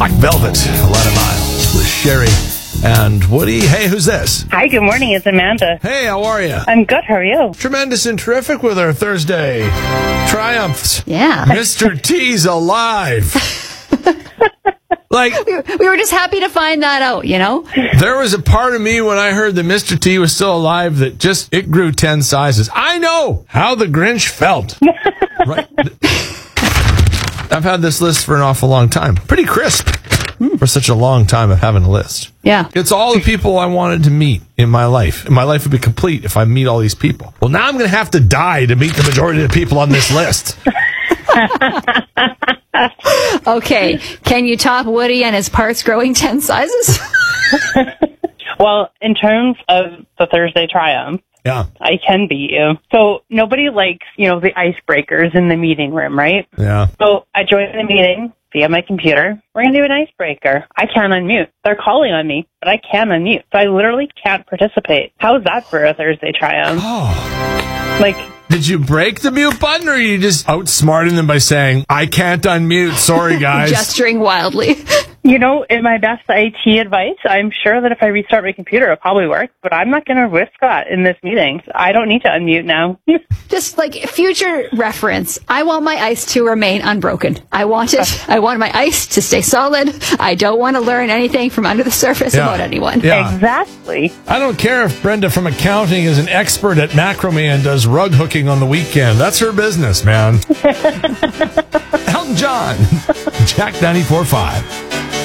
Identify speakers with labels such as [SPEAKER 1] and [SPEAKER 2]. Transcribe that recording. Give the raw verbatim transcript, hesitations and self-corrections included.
[SPEAKER 1] Black Velvet, a lot of miles with Sherry and Woody. Hey, who's this?
[SPEAKER 2] Hi, good morning. It's Amanda.
[SPEAKER 1] Hey, how are you?
[SPEAKER 2] I'm good. How are you?
[SPEAKER 1] Tremendous and terrific with our Thursday triumphs.
[SPEAKER 3] Yeah.
[SPEAKER 1] Mister T's alive. Like,
[SPEAKER 3] We were, we were just happy to find that out, you know?
[SPEAKER 1] there was a part of me when I heard that Mister T was still alive that just, it grew ten sizes. I know how the Grinch felt. Right? I've had this list for an awful long time. Pretty crisp for such a long time of having a list.
[SPEAKER 3] Yeah.
[SPEAKER 1] It's all the people I wanted to meet in my life. And my life would be complete if I meet all these people. Well, now I'm going to have to die to meet the majority of the people on this list.
[SPEAKER 3] Okay. Can you top Woody and his parts growing ten sizes?
[SPEAKER 2] Well, in terms of the Thursday triumph,
[SPEAKER 1] Yeah.
[SPEAKER 2] I can beat you. So nobody likes, you know, the icebreakers in the meeting room, right?
[SPEAKER 1] Yeah.
[SPEAKER 2] So I joined the meeting via my computer. We're going to do an icebreaker. I can't unmute. They're calling on me, but I can't unmute. So I literally can't participate. How's that for a Thursday triumph?
[SPEAKER 1] Oh.
[SPEAKER 2] Like,
[SPEAKER 1] Did you break the mute button, or are you just outsmarting them by saying, I can't unmute, sorry guys?
[SPEAKER 3] Gesturing wildly.
[SPEAKER 2] you know, in my best I T advice, I'm sure that if I restart my computer, it'll probably work, but I'm not going to risk that in this meeting. I don't need to unmute now.
[SPEAKER 3] Just like future reference, I want my ice to remain unbroken. I want it. I want my ice to stay solid. I don't want to learn anything from under the surface
[SPEAKER 1] Yeah.
[SPEAKER 3] about anyone.
[SPEAKER 1] Yeah.
[SPEAKER 2] Exactly.
[SPEAKER 1] I don't care if Brenda from accounting is an expert at macrame and does rug hooking on the weekend. That's her business, man. Elton John, Jack ninety-four point five.